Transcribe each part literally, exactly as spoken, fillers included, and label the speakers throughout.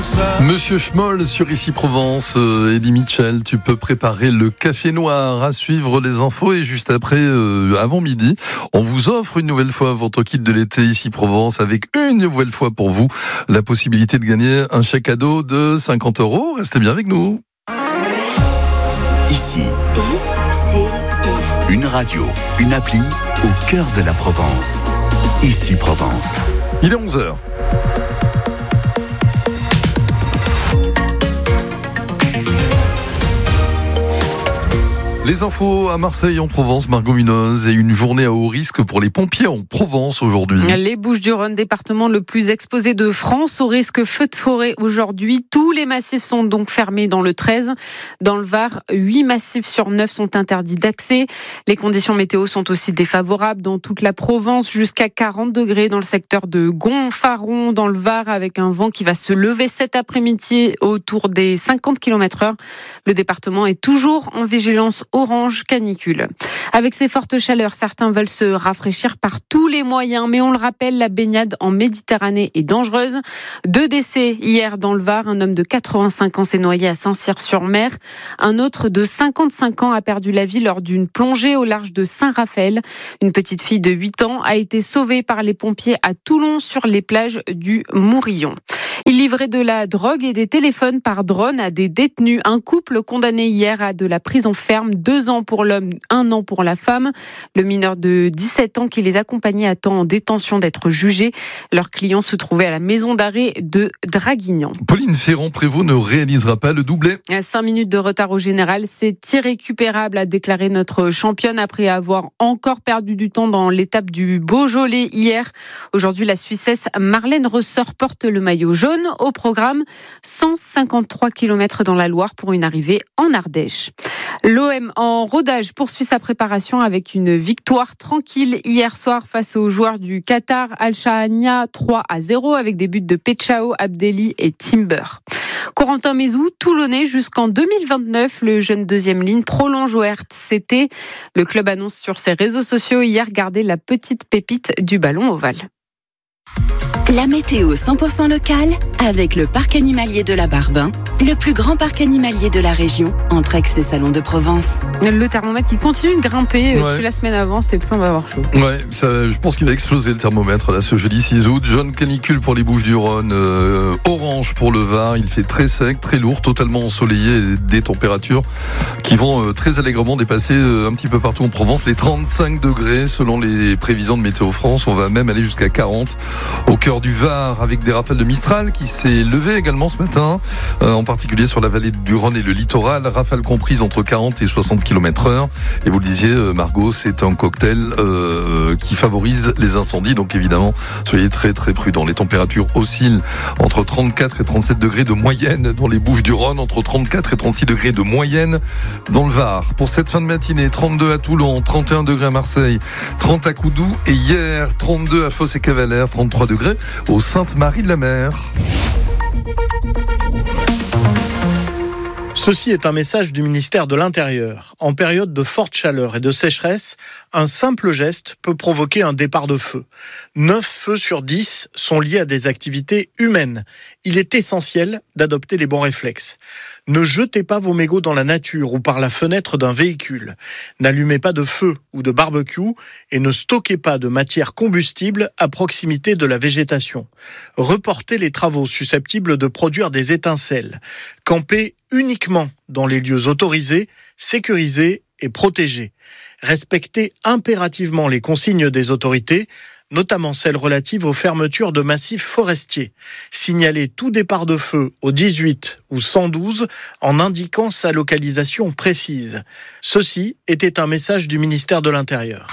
Speaker 1: Monsieur Schmoll sur Ici Provence, euh, Eddie Mitchell, tu peux préparer le café noir, à suivre les infos et juste après, euh, avant midi, on vous offre une nouvelle fois votre kit de l'été Ici Provence avec une nouvelle fois pour vous la possibilité de gagner un chèque cadeau de cinquante euros. Restez bien avec nous.
Speaker 2: Ici, une radio, une appli au cœur de la Provence. Ici Provence.
Speaker 1: Il est onze heures. Les infos à Marseille, en Provence, Margot Munoz, et une journée à haut risque pour les pompiers en Provence aujourd'hui.
Speaker 3: Les Bouches-du-Rhône, département le plus exposé de France, au risque feu de forêt aujourd'hui. Tous les massifs sont donc fermés dans le treize. Dans le Var, huit massifs sur neuf sont interdits d'accès. Les conditions météo sont aussi défavorables dans toute la Provence, jusqu'à quarante degrés dans le secteur de Gonfaron, dans le Var, avec un vent qui va se lever cet après-midi autour des cinquante kilomètres heure. Le département est toujours en vigilance orange canicule. Avec ces fortes chaleurs, certains veulent se rafraîchir par tous les moyens, mais on le rappelle, la baignade en Méditerranée est dangereuse. Deux décès hier dans le Var, un homme de quatre-vingt-cinq ans s'est noyé à Saint-Cyr-sur-Mer. Un autre de cinquante-cinq ans a perdu la vie lors d'une plongée au large de Saint-Raphaël. Une petite fille de huit ans a été sauvée par les pompiers à Toulon sur les plages du Mourillon. Il livrait de la drogue et des téléphones par drone à des détenus. Un couple condamné hier à de la prison ferme, deux ans pour l'homme, un an pour la femme. Le mineur de dix-sept ans qui les accompagnait attend en détention d'être jugé. Leur client se trouvait à la maison d'arrêt de Draguignan.
Speaker 1: Pauline Ferrand-Prévôt ne réalisera pas le doublé.
Speaker 3: À cinq minutes de retard au général, c'est irrécupérable, a déclaré notre championne après avoir encore perdu du temps dans l'étape du Beaujolais hier. Aujourd'hui, la Suissesse Marlène Ressort porte le maillot jaune. Au programme, cent cinquante-trois kilomètres dans la Loire pour une arrivée en Ardèche. L'O M en rodage poursuit sa préparation avec une victoire tranquille hier soir face aux joueurs du Qatar Al-Shahania trois à zéro avec des buts de Pechao, Abdelli et Timber. Corentin Mézou, Toulonnais jusqu'en deux mille vingt-neuf, le jeune deuxième ligne prolonge au R C T. Le club annonce sur ses réseaux sociaux hier garder la petite pépite du ballon ovale.
Speaker 4: La météo cent pour cent locale avec le parc animalier de la Barbin, le plus grand parc animalier de la région, entre Aix et Salon de Provence.
Speaker 3: Le thermomètre qui continue de grimper
Speaker 1: ouais.
Speaker 3: depuis la semaine avant, c'est plus on va avoir chaud.
Speaker 1: Ouais, ça, je pense qu'il va exploser le thermomètre là ce jeudi six août. Jaune canicule pour les Bouches-du-Rhône, euh, orange pour le Var. Il fait très sec, très lourd, totalement ensoleillé, et des températures qui vont euh, très allègrement dépasser euh, un petit peu partout en Provence les trente-cinq degrés selon les prévisions de Météo France. On va même aller jusqu'à quarante au cœur du Var avec des rafales de Mistral qui s'est levé également ce matin, euh, en particulier sur la vallée du Rhône et le littoral. Rafales comprises entre quarante et soixante kilomètres heure. Et vous le disiez, euh, Margot, c'est un cocktail euh, qui favorise les incendies. Donc évidemment, soyez très très prudents. Les températures oscillent entre trente-quatre et trente-sept degrés de moyenne dans les Bouches-du-Rhône, entre trente-quatre et trente-six degrés de moyenne dans le Var. Pour cette fin de matinée, trente-deux à Toulon, trente et un degrés à Marseille, trente à Coudou et hier, trente-deux à Fosse-et-Cavalère, trente-trois degrés au Sainte-Marie-de-la-Mer.
Speaker 5: Ceci est un message du ministère de l'Intérieur. En période de forte chaleur et de sécheresse, un simple geste peut provoquer un départ de feu. neuf feux sur dix sont liés à des activités humaines. Il est essentiel d'adopter les bons réflexes. Ne jetez pas vos mégots dans la nature ou par la fenêtre d'un véhicule. N'allumez pas de feu ou de barbecue et ne stockez pas de matière combustible à proximité de la végétation. Reportez les travaux susceptibles de produire des étincelles. Campez uniquement dans les lieux autorisés, sécurisés et protégés. Respectez impérativement les consignes des autorités, notamment celles relatives aux fermetures de massifs forestiers. Signalez tout départ de feu au dix-huit ou cent douze en indiquant sa localisation précise. Ceci était un message du ministère de l'Intérieur.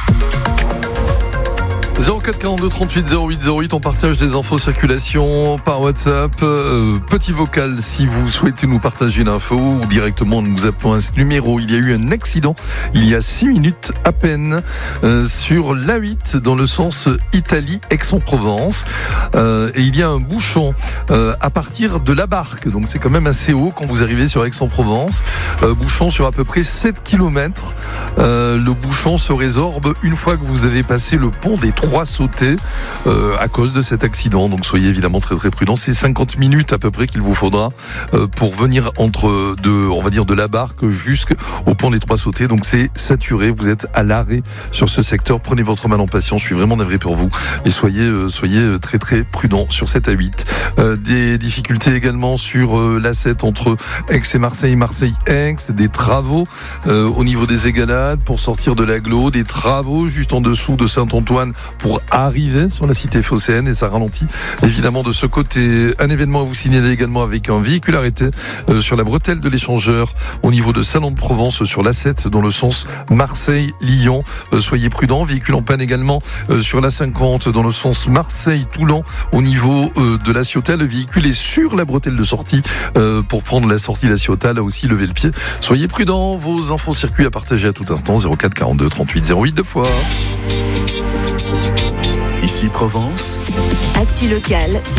Speaker 1: zéro quatre quarante-deux trente-huit zéro huit zéro huit, on partage des infos circulation par WhatsApp. Euh, petit vocal si vous souhaitez nous partager l'info ou directement nous appelons à ce numéro. Il y a eu un accident il y a six minutes à peine euh, sur l'A huit dans le sens Italie-Aix-en-Provence. Euh, et il y a un bouchon euh, à partir de la Barque. Donc c'est quand même assez haut quand vous arrivez sur Aix-en-Provence. Euh, bouchon sur à peu près sept kilomètres. Euh, le bouchon se résorbe une fois que vous avez passé le pont des Trois trois sautés euh, à cause de cet accident. Donc soyez évidemment très très prudents. C'est cinquante minutes à peu près qu'il vous faudra euh, pour venir entre de, on va dire de la barque jusqu'au pont des Trois Sautés. Donc c'est saturé. Vous êtes à l'arrêt sur ce secteur. Prenez votre mal en patience. Je suis vraiment navré pour vous et soyez euh, soyez très très prudents sur cette A huit. Euh, des difficultés également sur euh, l'A sept entre Aix et Marseille, Marseille-Aix. Des travaux euh, au niveau des égalades pour sortir de l'agglo. Des travaux juste en dessous de Saint-Antoine pour arriver sur la cité phocéenne et ça ralentit évidemment de ce côté. Un événement à vous signaler également avec un véhicule arrêté euh, sur la bretelle de l'échangeur au niveau de Salon de Provence sur l'A sept dans le sens Marseille-Lyon. Euh, soyez prudents. Véhicule en panne également euh, sur l'A cinquante dans le sens Marseille-Toulon au niveau euh, de la Ciotat. Le véhicule est sur la bretelle de sortie euh, pour prendre la sortie de la Ciotat. Là aussi, levez le pied. Soyez prudents. Vos infos circuits à partager à tout instant. zéro quatre quarante-deux trente-huit zéro huit deux fois.
Speaker 2: Ici Provence.
Speaker 4: Actu locale,